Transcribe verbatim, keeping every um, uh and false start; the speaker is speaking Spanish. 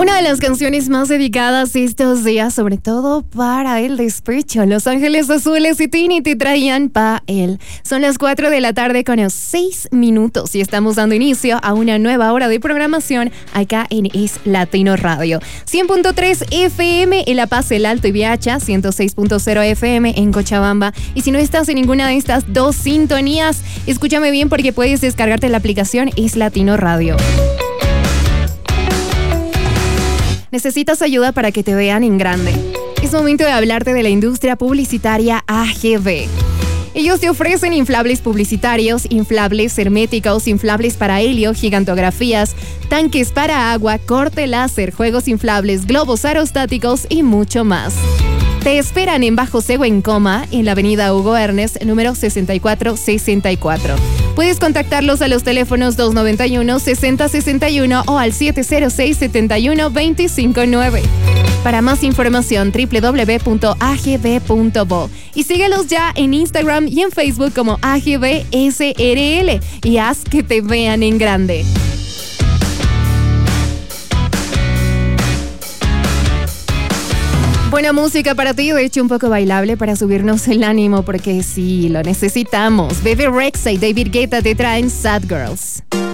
Una de las canciones más dedicadas estos días, sobre todo para el despecho. Los Ángeles Azules y Tini te traían pa' él. Son las cuatro de la tarde con los seis minutos y estamos dando inicio a una nueva hora de programación acá en Es Latino Radio. cien punto tres F M en La Paz, El Alto y Viacha, ciento seis punto cero F M en Cochabamba. Y si no estás en ninguna de estas dos sintonías, escúchame bien porque puedes descargarte la aplicación Es Latino Radio. ¿Necesitas ayuda para que te vean en grande? Es momento de hablarte de la industria publicitaria A G V. Ellos te ofrecen inflables publicitarios, inflables herméticos, inflables para helio, gigantografías, tanques para agua, corte láser, juegos inflables, globos aerostáticos y mucho más. Te esperan en Bajo Cego en Coma, en la avenida Hugo Ernest, número sesenta y cuatro sesenta y cuatro. Puedes contactarlos a los teléfonos dos noventa y uno, sesenta sesenta y uno o al siete cero seis, setenta y uno, veinticinco nueve. Para más información, doble u doble u doble u punto a g v punto b o y síguelos ya en Instagram y en Facebook como A G V S R L y haz que te vean en grande. Buena música para ti, de hecho un poco bailable para subirnos el ánimo porque sí, lo necesitamos. Bebe Rexha y David Guetta te traen Sad Girls.